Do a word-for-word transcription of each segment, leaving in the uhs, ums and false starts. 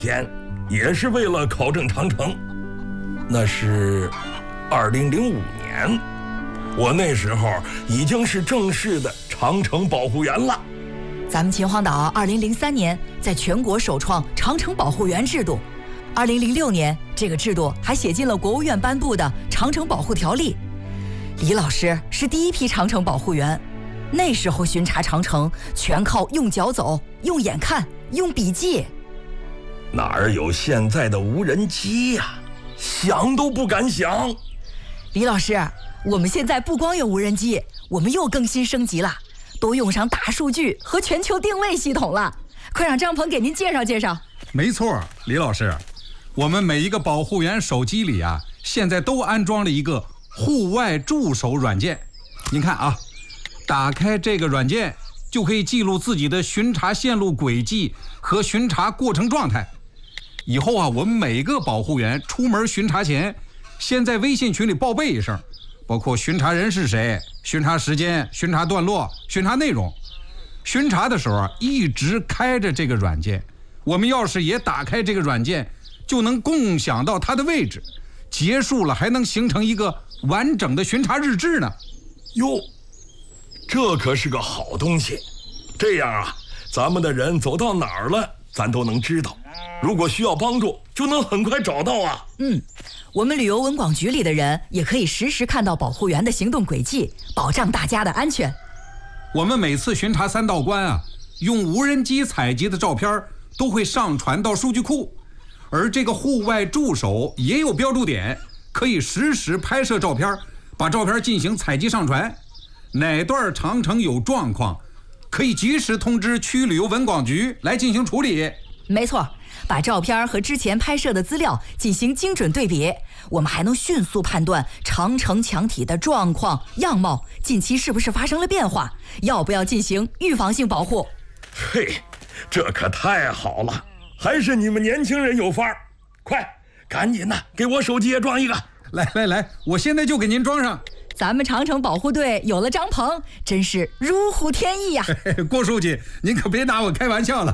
间也是为了考证长城。那是二零零五年，我那时候已经是正式的长城保护员了。 咱们秦皇岛二零零三年在全国首创长城保护员制度，二零零六年这个制度还写进了国务院颁布的《长城保护条例》。李老师是第一批长城保护员，那时候巡查长城全靠用脚走、用眼看、用笔记。 哪儿有现在的无人机呀、啊？想都不敢想。 李老师，我们现在不光有无人机，我们又更新升级了。都用上大数据和全球定位系统了，快让张鹏给您介绍介绍。 没错，李老师，我们每一个保护员手机里啊，现在都安装了一个户外助手软件。您看啊，打开这个软件就可以记录自己的巡查线路轨迹和巡查过程状态。以后啊，我们每个保护员出门巡查前，先在微信群里报备一声，包括巡查人是谁、巡查时间、巡查段落、巡查内容。巡查的时候啊，一直开着这个软件。我们要是也打开这个软件，就能共享到它的位置。结束了还能形成一个完整的巡查日志呢。 哟，这可是个好东西。这样啊，咱们的人走到哪儿了，咱都能知道。如果需要帮助，就能很快找到啊。 嗯，我们旅游文广局里的人也可以实时看到保护员的行动轨迹，保障大家的安全。 我们每次巡查三道关啊，用无人机采集的照片都会上传到数据库，而这个户外助手也有标注点，可以实时拍摄照片，把照片进行采集上传。哪段长城有状况，可以及时通知区旅游文广局来进行处理。 没错，把照片和之前拍摄的资料进行精准对比，我们还能迅速判断长城墙体的状况、样貌，近期是不是发生了变化，要不要进行预防性保护。 嘿，这可太好了，还是你们年轻人有范儿。快，赶紧的，给我手机也装一个。 来来来，我现在就给您装上。 咱们长城保护队有了张鹏，真是如虎添翼呀、 啊！郭书记，您可别拿我开玩笑了。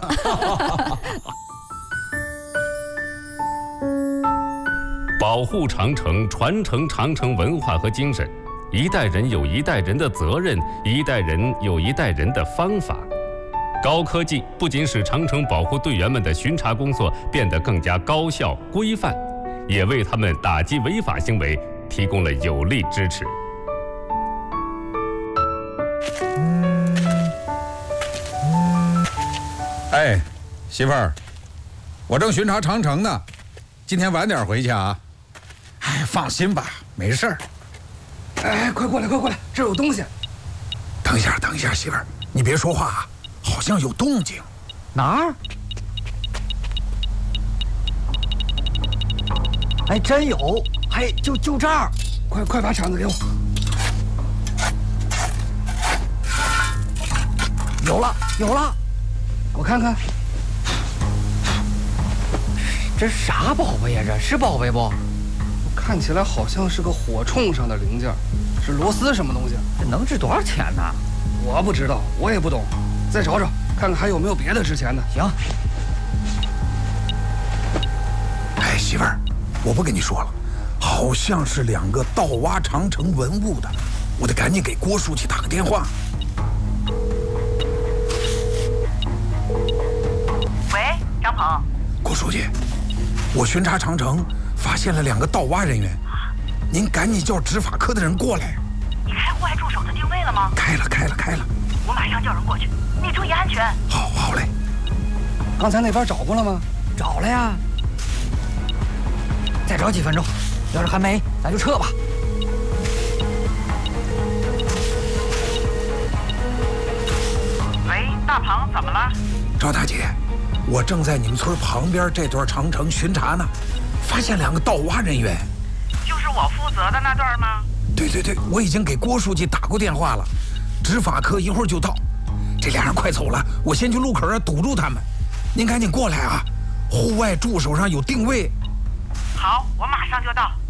保护长城，传承长城文化和精神，一代人有一代人的责任，一代人有一代人的方法。高科技不仅使长城保护队员们的巡查工作变得更加高效规范，也为他们打击违法行为提供了有力支持。 哎，媳妇儿，我正巡查长城呢，今天晚点回去啊。哎，放心吧，没事儿。 哎，快过来，快过来，这儿有东西。 等一下，等一下，媳妇儿，你别说话啊，好像有动静。 哪儿？哎，真有，哎，就就这儿。快快把铲子给我。有了，有了。我看看，这是啥宝贝呀？这是宝贝不？看起来好像是个火铳上的零件，是螺丝什么东西？这能值多少钱呢？我不知道，我也不懂。再找找，看看还有没有别的值钱的。行。 哎，媳妇儿，我不跟你说了，好像是两个盗挖长城文物的，我得赶紧给郭书记打个电话。 张鹏， 郭书记，我巡查长城发现了两个盗挖人员，您赶紧叫执法科的人过来。 你开户外助手的定位了吗？ 开了，开了，开了。 我马上叫人过去，你注意安全。 好，好嘞。 刚才那边找过了吗？ 找了呀。再找几分钟，要是还没，咱就撤吧。 喂，大鹏，怎么了？ 赵大姐。我正在你们村旁边这段长城巡查呢，发现两个盗挖人员。 就是我负责的那段吗？ 对对对，我已经给郭书记打过电话了，执法科一会儿就到。这俩人快走了，我先去路口啊堵住他们。您赶紧过来啊，户外助手上有定位。 好，我马上就到。